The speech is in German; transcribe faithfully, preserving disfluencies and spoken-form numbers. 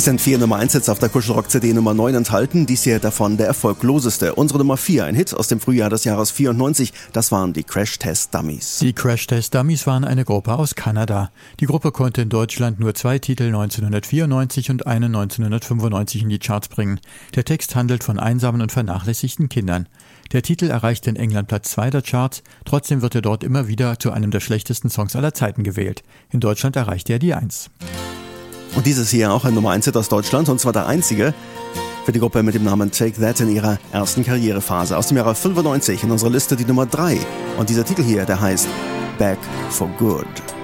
Es sind vier Nummer eins Hits auf der Kuschelrock-C D Nummer neun enthalten, dies hier davon der erfolgloseste. Unsere Nummer vier, ein Hit aus dem Frühjahr des Jahres vierundneunzig, das waren die Crash Test Dummies. Die Crash Test Dummies waren eine Gruppe aus Kanada. Die Gruppe konnte in Deutschland nur zwei Titel neunzehnhundertvierundneunzig und einen neunzehnhundertfünfundneunzig in die Charts bringen. Der Text handelt von einsamen und vernachlässigten Kindern. Der Titel erreichte in England Platz zwei der Charts, trotzdem wird er dort immer wieder zu einem der schlechtesten Songs aller Zeiten gewählt. In Deutschland erreichte er die eins. Und dieses hier auch ein Nummer eins Hit aus Deutschland, und zwar der einzige für die Gruppe mit dem Namen Take That in ihrer ersten Karrierephase. Aus dem Jahre fünfundneunzig in unserer Liste die Nummer drei. Und dieser Titel hier, der heißt Back for Good.